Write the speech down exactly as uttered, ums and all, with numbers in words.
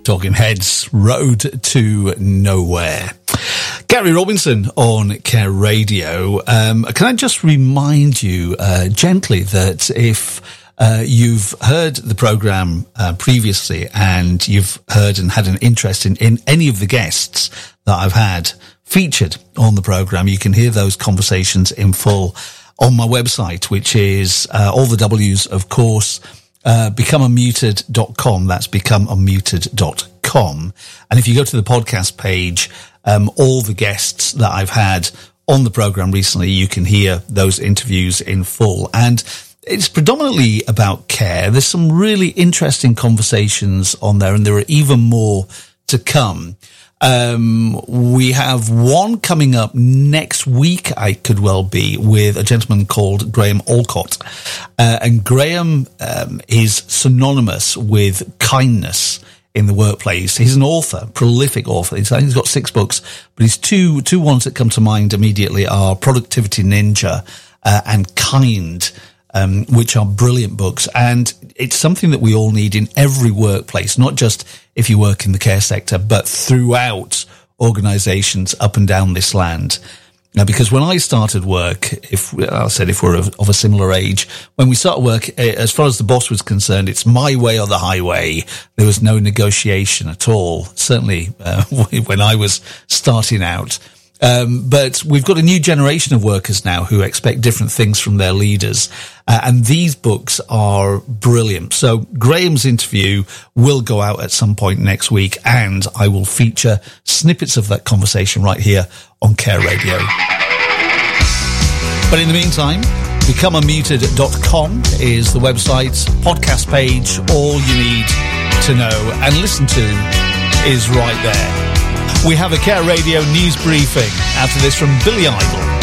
Talking Heads, Road to Nowhere. Gary Robinson on Care Radio. Um, can I just remind you uh, gently that if uh, you've heard the programme uh, previously and you've heard and had an interest in, in any of the guests that I've had featured on the programme, you can hear those conversations in full on my website, which is uh, all the W's, of course, uh, become unmuted dot com. That's become unmuted dot com. And if you go to the podcast page, um, all the guests that I've had on the program recently, you can hear those interviews in full. And it's predominantly about care. There's some really interesting conversations on there, and there are even more to come. Um, we have one coming up next week, I could well be, with a gentleman called Graham Alcott. Uh, and Graham, um, is synonymous with kindness in the workplace. He's an author, prolific author. He's, I think he's got six books, but his two, two ones that come to mind immediately are Productivity Ninja, uh, and Kind, um, which are brilliant books. And it's something that we all need in every workplace, not just if you work in the care sector, but throughout organizations up and down this land. Now, because when I started work, if I said if we're of, of a similar age, when we started work, as far as the boss was concerned, it's my way or the highway. There was no negotiation at all, certainly uh, when I was starting out. Um, but we've got a new generation of workers now who expect different things from their leaders. Uh, and these books are brilliant. So Graham's interview will go out at some point next week, and I will feature snippets of that conversation right here on Care Radio. But in the meantime, become unmuted dot com is the website, podcast page. All you need to know and listen to is right there. We have a Care Radio news briefing after this from Billy Idol.